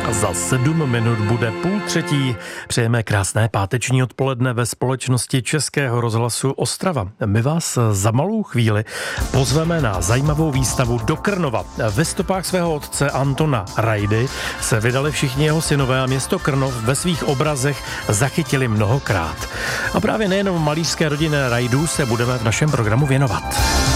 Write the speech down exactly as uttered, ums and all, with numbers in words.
Za sedm minut bude půl třetí. Přejeme krásné páteční odpoledne ve společnosti Českého rozhlasu Ostrava. My vás za malou chvíli pozveme na zajímavou výstavu do Krnova. Ve stopách svého otce Antona Rajdy se vydali všichni jeho synové a město Krnov ve svých obrazech zachytili mnohokrát. A právě nejenom malířské rodině Rajdů se budeme v našem programu věnovat.